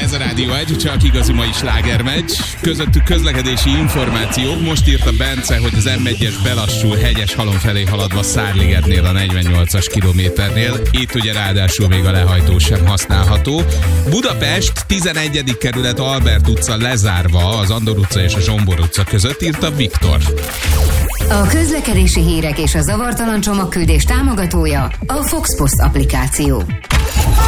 Ez a Rádió 1, csak igazi mai slágermeccs. Közöttük közlekedési információk. Most írta Bence, hogy az M1-es belassul Hegyeshalom felé haladva Szárligetnél a 48-as kilométernél. Itt ugye ráadásul még a lehajtó sem használható. Budapest 11. kerület Albert utca lezárva az Andor utca és a Zsombor utca között, írta Viktor. A közlekedési hírek és a zavartalan csomagküldés támogatója a Fox Post applikáció.